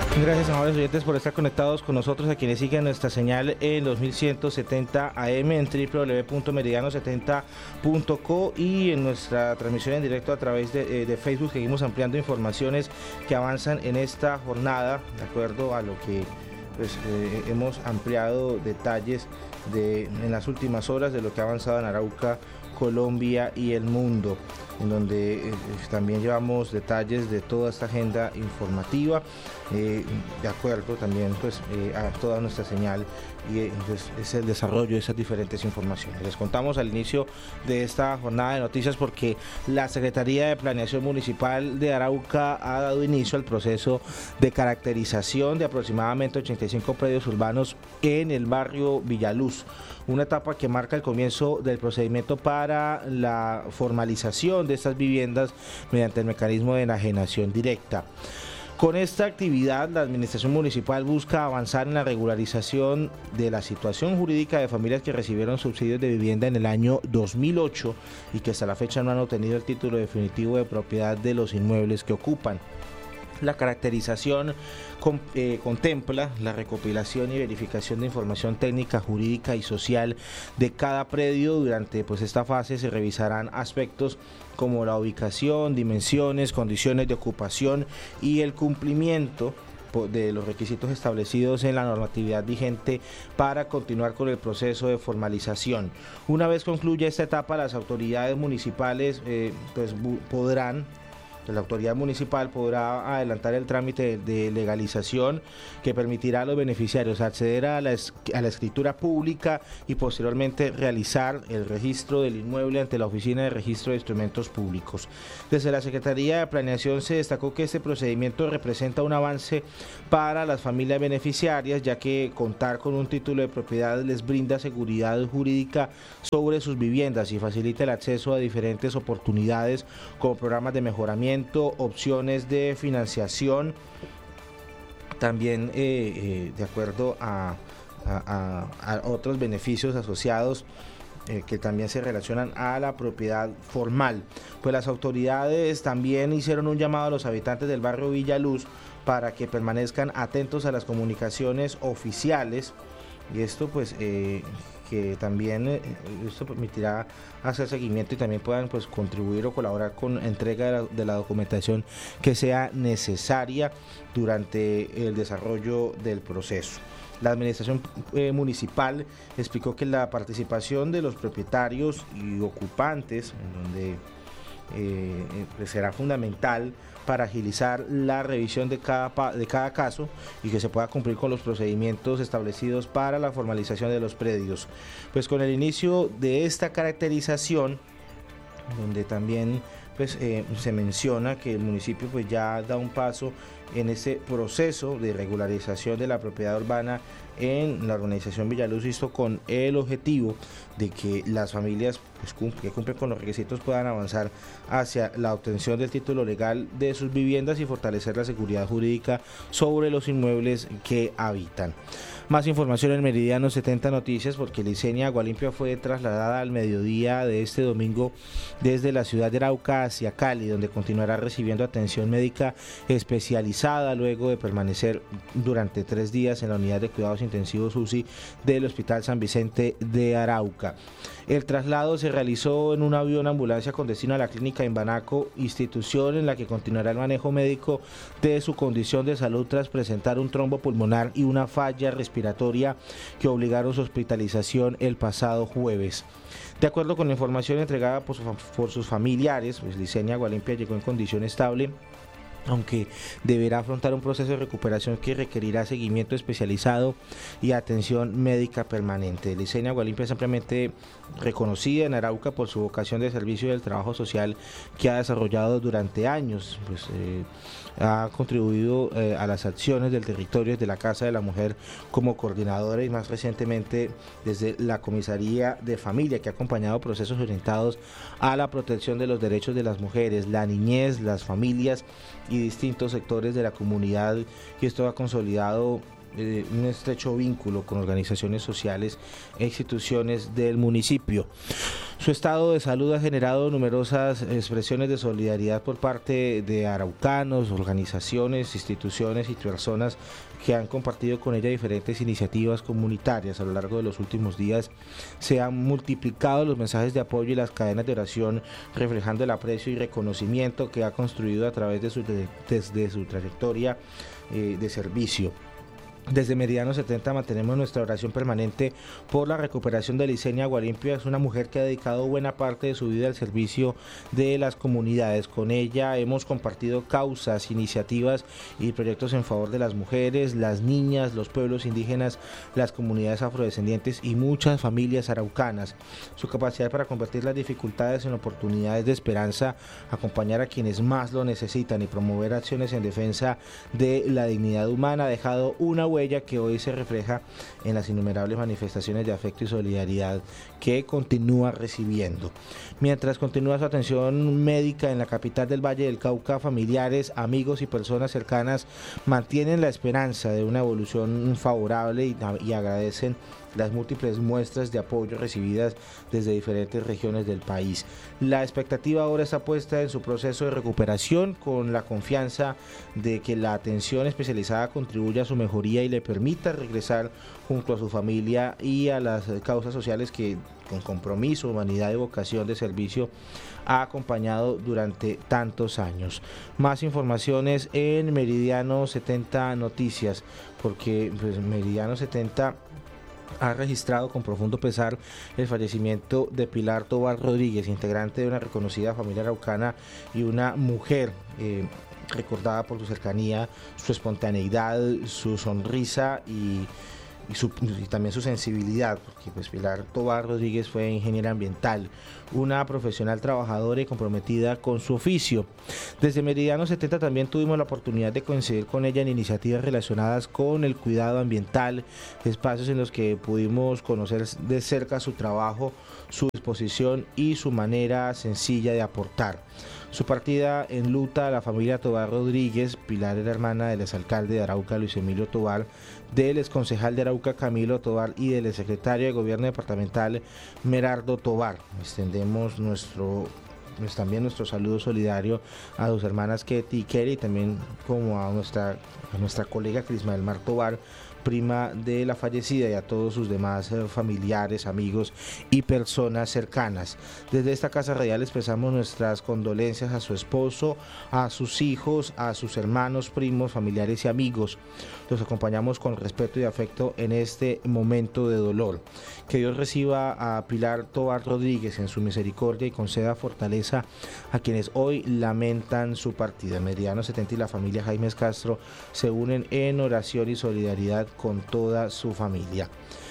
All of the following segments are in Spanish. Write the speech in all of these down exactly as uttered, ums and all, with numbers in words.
Gracias, amables oyentes, por estar conectados con nosotros, a quienes siguen nuestra señal en dos mil ciento setenta A M, en doble u doble u doble u punto meridiano setenta punto co y en nuestra transmisión en directo a través de, de Facebook. Seguimos ampliando informaciones que avanzan en esta jornada, de acuerdo a lo que pues, eh, hemos ampliado detalles de, en las últimas horas de lo que ha avanzado en Arauca, Colombia y el mundo, en donde eh, también llevamos detalles de toda esta agenda informativa, eh, de acuerdo también pues, eh, a toda nuestra señal, y eh, pues, es el desarrollo de esas diferentes informaciones. Les contamos al inicio de esta jornada de noticias porque la Secretaría de Planeación Municipal de Arauca ha dado inicio al proceso de caracterización de aproximadamente ochenta y cinco predios urbanos en el barrio Villaluz, una etapa que marca el comienzo del procedimiento para la formalización de estas viviendas mediante el mecanismo de enajenación directa. Con esta actividad, la Administración Municipal busca avanzar en la regularización de la situación jurídica de familias que recibieron subsidios de vivienda en el año dos mil ocho y que hasta la fecha no han obtenido el título definitivo de propiedad de los inmuebles que ocupan. La caracterización con, eh, contempla la recopilación y verificación de información técnica, jurídica y social de cada predio. Durante pues, esta fase se revisarán aspectos como la ubicación, dimensiones, condiciones de ocupación y el cumplimiento de los requisitos establecidos en la normatividad vigente para continuar con el proceso de formalización. Una vez concluya esta etapa, las autoridades municipales eh, pues, podrán La autoridad municipal podrá adelantar el trámite de legalización que permitirá a los beneficiarios acceder a la, a la escritura pública y posteriormente realizar el registro del inmueble ante la Oficina de Registro de Instrumentos Públicos. Desde la Secretaría de Planeación se destacó que este procedimiento representa un avance para las familias beneficiarias, ya que contar con un título de propiedad les brinda seguridad jurídica sobre sus viviendas y facilita el acceso a diferentes oportunidades como programas de mejoramiento, opciones de financiación, también eh, eh, de acuerdo a, a, a, a otros beneficios asociados eh, que también se relacionan a la propiedad formal. Pues las autoridades también hicieron un llamado a los habitantes del barrio Villaluz para que permanezcan atentos a las comunicaciones oficiales, y esto pues eh, que también eh, esto permitirá hacer seguimiento y también puedan pues contribuir o colaborar con entrega de la, de la documentación que sea necesaria durante el desarrollo del proceso. La administración eh, municipal explicó que la participación de los propietarios y ocupantes, en donde eh, pues será fundamental para agilizar la revisión de cada, de cada caso y que se pueda cumplir con los procedimientos establecidos para la formalización de los predios. Pues con el inicio de esta caracterización, donde también pues, eh, se menciona que el municipio pues, ya da un paso en ese proceso de regularización de la propiedad urbana en la organización Villaluz, esto con el objetivo de que las familias pues, cumplen, que cumplen con los requisitos puedan avanzar hacia la obtención del título legal de sus viviendas y fortalecer la seguridad jurídica sobre los inmuebles que habitan. Más información en Meridiano setenta Noticias, porque Licenia Agualimpia fue trasladada al mediodía de este domingo desde la ciudad de Arauca hacia Cali, donde continuará recibiendo atención médica especializada luego de permanecer durante tres días en la unidad de cuidados intensivos U C I del Hospital San Vicente de Arauca. El traslado se realizó en un avión ambulancia con destino a la clínica Imbanaco, institución en la que continuará el manejo médico de su condición de salud tras presentar un trombo pulmonar y una falla respiratoria que obligaron su hospitalización el pasado jueves. De acuerdo con la información entregada por, su, por sus familiares, pues Licenia Agualimpia llegó en condición estable, aunque deberá afrontar un proceso de recuperación que requerirá seguimiento especializado y atención médica permanente. Licenia Agualimpia es ampliamente reconocida en Arauca por su vocación de servicio del trabajo social que ha desarrollado durante años. Pues, eh, ha contribuido eh, a las acciones del territorio desde la Casa de la Mujer como coordinadora y más recientemente desde la Comisaría de Familia, que ha acompañado procesos orientados a la protección de los derechos de las mujeres, la niñez, las familias y distintos sectores de la comunidad, y esto ha consolidado eh, un estrecho vínculo con organizaciones sociales e instituciones del municipio. Su estado de salud ha generado numerosas expresiones de solidaridad por parte de araucanos, organizaciones, instituciones y personas que han compartido con ella diferentes iniciativas comunitarias. A lo largo de los últimos días se han multiplicado los mensajes de apoyo y las cadenas de oración reflejando el aprecio y reconocimiento que ha construido a través de su, desde su trayectoria eh, de servicio. Desde Meridiano setenta mantenemos nuestra oración permanente por la recuperación de Licenia Agualimpio. Es una mujer que ha dedicado buena parte de su vida al servicio de las comunidades. Con ella hemos compartido causas, iniciativas y proyectos en favor de las mujeres, las niñas, los pueblos indígenas, las comunidades afrodescendientes y muchas familias araucanas. Su capacidad para convertir las dificultades en oportunidades de esperanza, acompañar a quienes más lo necesitan y promover acciones en defensa de la dignidad humana ha dejado una huella que hoy se refleja en las innumerables manifestaciones de afecto y solidaridad que continúa recibiendo. Mientras continúa su atención médica en la capital del Valle del Cauca, familiares, amigos y personas cercanas mantienen la esperanza de una evolución favorable y, y agradecen las múltiples muestras de apoyo recibidas desde diferentes regiones del país. La expectativa ahora está puesta en su proceso de recuperación, con la confianza de que la atención especializada contribuya a su mejoría y le permita regresar junto a su familia y a las causas sociales que con compromiso, humanidad y vocación de servicio ha acompañado durante tantos años. Más informaciones en Meridiano setenta Noticias, porque pues, Meridiano setenta ha registrado con profundo pesar el fallecimiento de Pilar Tobar Rodríguez, integrante de una reconocida familia araucana y una mujer eh, recordada por su cercanía, su espontaneidad, su sonrisa y, y, su, y también su sensibilidad, porque pues Pilar Tobar Rodríguez fue ingeniera ambiental, una profesional trabajadora y comprometida con su oficio. Desde Meridiano setenta también tuvimos la oportunidad de coincidir con ella en iniciativas relacionadas con el cuidado ambiental, espacios en los que pudimos conocer de cerca su trabajo, su disposición y su manera sencilla de aportar. Su partida enluta a la familia Tobar Rodríguez. Pilar era hermana del exalcalde de Arauca, Luis Emilio Tobar, del exconcejal de Arauca, Camilo Tobar, y del exsecretario de Gobierno Departamental, Merardo Tobar. Extendemos nuestro pues también nuestro saludo solidario a sus hermanas Ketty y Kerry, y también como a nuestra, a nuestra colega Crisma del Mar Tobar, prima de la fallecida, y a todos sus demás familiares, amigos y personas cercanas. Desde esta Casa Radial expresamos nuestras condolencias a su esposo, a sus hijos, a sus hermanos, primos, familiares y amigos. Los acompañamos con respeto y afecto en este momento de dolor. Que Dios reciba a Pilar Tobar Rodríguez en su misericordia y conceda fortaleza a quienes hoy lamentan su partida. Meridiano setenta y la familia Jaimes Castro se unen en oración y solidaridad con toda su familia.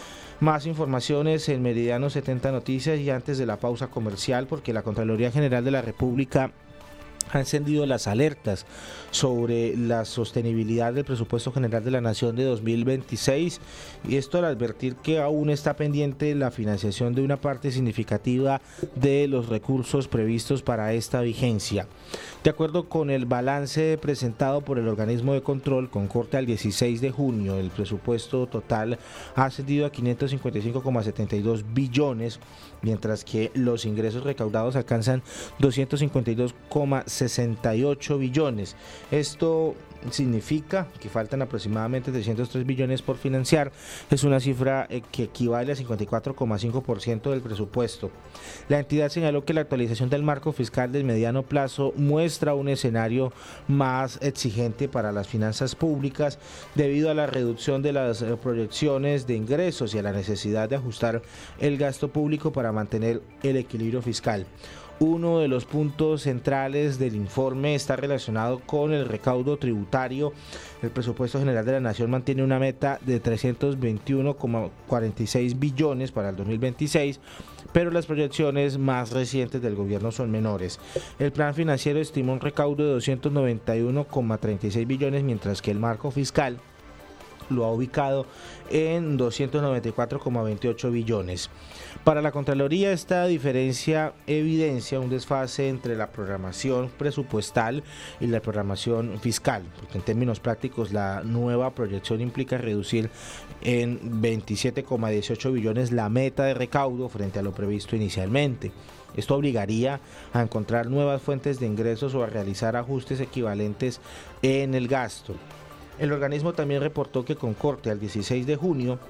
Más informaciones en Meridiano setenta Noticias, y antes de la pausa comercial, porque la Contraloría General de la República ha encendido las alertas sobre la sostenibilidad del presupuesto general de la Nación de dos mil veintiséis, y esto al advertir que aún está pendiente la financiación de una parte significativa de los recursos previstos para esta vigencia. De acuerdo con el balance presentado por el organismo de control con corte al dieciséis de junio, el presupuesto total ha ascendido a quinientos cincuenta y cinco coma setenta y dos billones, mientras que los ingresos recaudados alcanzan doscientos cincuenta y dos coma sesenta y ocho billones. Esto significa que faltan aproximadamente trescientos tres billones por financiar. Es una cifra que equivale a cincuenta y cuatro coma cinco por ciento del presupuesto. La entidad señaló que la actualización del marco fiscal del mediano plazo muestra un escenario más exigente para las finanzas públicas debido a la reducción de las proyecciones de ingresos y a la necesidad de ajustar el gasto público para mantener el equilibrio fiscal. Uno de los puntos centrales del informe está relacionado con el recaudo tributario. El presupuesto general de la Nación mantiene una meta de trescientos veintiuno coma cuarenta y seis billones para el dos mil veintiséis, pero las proyecciones más recientes del gobierno son menores. El plan financiero estima un recaudo de doscientos noventa y uno coma treinta y seis billones, mientras que el marco fiscal lo ha ubicado en doscientos noventa y cuatro coma veintiocho billones. Para la Contraloría, esta diferencia evidencia un desfase entre la programación presupuestal y la programación fiscal, porque en términos prácticos la nueva proyección implica reducir en veintisiete coma dieciocho billones la meta de recaudo frente a lo previsto inicialmente. Esto obligaría a encontrar nuevas fuentes de ingresos o a realizar ajustes equivalentes en el gasto. El organismo también reportó que con corte al dieciséis de junio,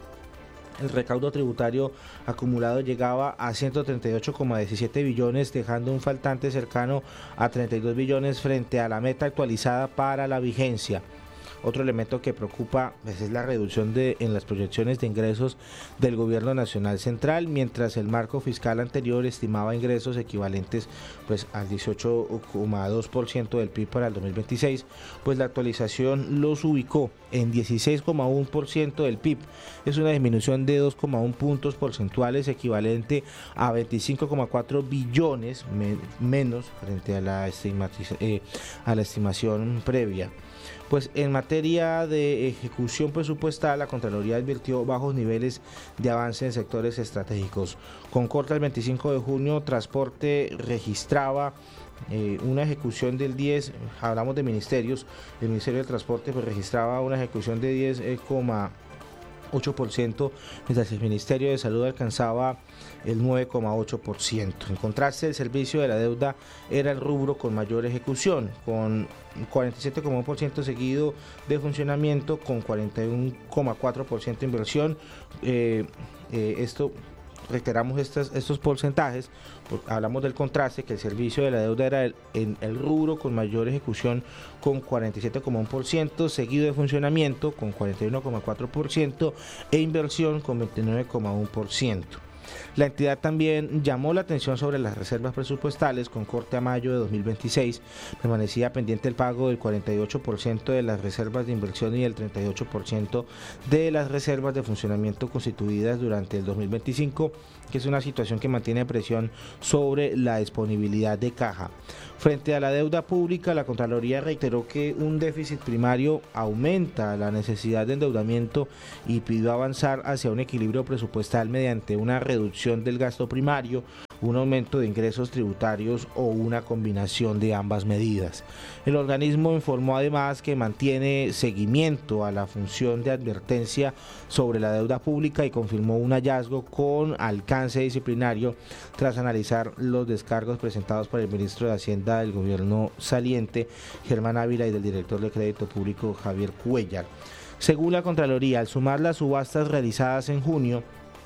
el recaudo tributario acumulado llegaba a ciento treinta y ocho coma diecisiete billones, dejando un faltante cercano a treinta y dos billones frente a la meta actualizada para la vigencia. Otro elemento que preocupa pues, es la reducción de, en las proyecciones de ingresos del Gobierno Nacional Central, mientras el marco fiscal anterior estimaba ingresos equivalentes pues, al dieciocho coma dos por ciento del P I B para el dos mil veintiséis, pues la actualización los ubicó en dieciséis coma uno por ciento del P I B. Es una disminución de dos coma uno puntos porcentuales, equivalente a veinticinco coma cuatro billones me, menos frente a la, eh, a la estimación previa. Pues en materia de ejecución presupuestal, la Contraloría advirtió bajos niveles de avance en sectores estratégicos. Con corte al veinticinco de junio, Transporte registraba eh, una ejecución del diez, hablamos de ministerios, el Ministerio del Transporte pues, registraba una ejecución de diez coma ocho por ciento, mientras el Ministerio de Salud alcanzaba el nueve coma ocho por ciento. En contraste, el servicio de la deuda era el rubro con mayor ejecución, con cuarenta y siete coma uno por ciento seguido de funcionamiento, con cuarenta y uno coma cuatro por ciento de inversión. Eh, eh, esto reiteramos estos, estos porcentajes, hablamos del contraste, que el servicio de la deuda era el, el, el rubro con mayor ejecución con cuarenta y siete coma uno por ciento, seguido de funcionamiento con cuarenta y uno coma cuatro por ciento e inversión con veintinueve coma uno por ciento. La entidad también llamó la atención sobre las reservas presupuestales. Con corte a mayo de dos mil veintiséis, permanecía pendiente el pago del cuarenta y ocho por ciento de las reservas de inversión y el treinta y ocho por ciento de las reservas de funcionamiento constituidas durante el dos mil veinticinco, que es una situación que mantiene presión sobre la disponibilidad de caja. Frente a la deuda pública, la Contraloría reiteró que un déficit primario aumenta la necesidad de endeudamiento y pidió avanzar hacia un equilibrio presupuestal mediante una reducción del gasto primario, un aumento de ingresos tributarios o una combinación de ambas medidas. El organismo informó además que mantiene seguimiento a la función de advertencia sobre la deuda pública y confirmó un hallazgo con alcance disciplinario tras analizar los descargos presentados por el ministro de Hacienda del gobierno saliente, Germán Ávila, y del director de Crédito Público, Javier Cuellar. Según la Contraloría, al sumar las subastas realizadas en junio,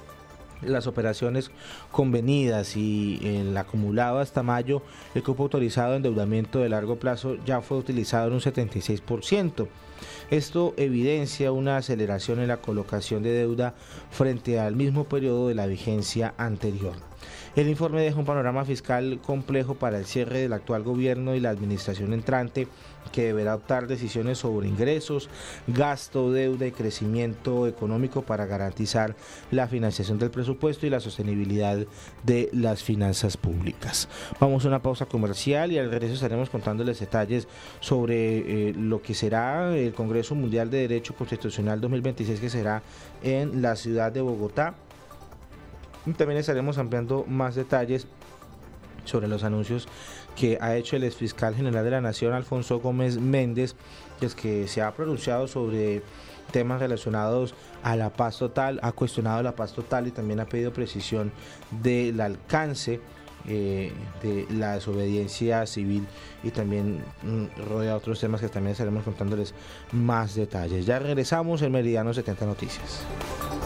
las operaciones convenidas y el acumulado hasta mayo, el cupo autorizado de endeudamiento de largo plazo ya fue utilizado en un setenta y seis por ciento. Esto evidencia una aceleración en la colocación de deuda frente al mismo periodo de la vigencia anterior. El informe deja un panorama fiscal complejo para el cierre del actual gobierno y la administración entrante, que deberá adoptar decisiones sobre ingresos, gasto, deuda y crecimiento económico para garantizar la financiación del presupuesto y la sostenibilidad de las finanzas públicas. Vamos a una pausa comercial y al regreso estaremos contándoles detalles sobre eh, lo que será el Congreso Mundial de Derecho Constitucional dos mil veintiséis, que será en la ciudad de Bogotá. Y también estaremos ampliando más detalles sobre los anuncios que ha hecho el exfiscal general de la Nación, Alfonso Gómez Méndez, que es que se ha pronunciado sobre temas relacionados a la paz total, ha cuestionado la paz total y también ha pedido precisión del alcance eh, de la desobediencia civil, y también mm, rodea otros temas que también estaremos contándoles más detalles. Ya regresamos en Meridiano setenta Noticias.